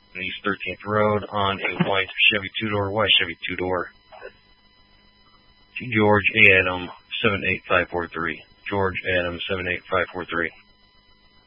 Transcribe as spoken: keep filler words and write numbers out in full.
East thirteenth Road on a white Chevy two-door, white Chevy two-door. George Adam seven eight five four three. George Adam seven eight five four three.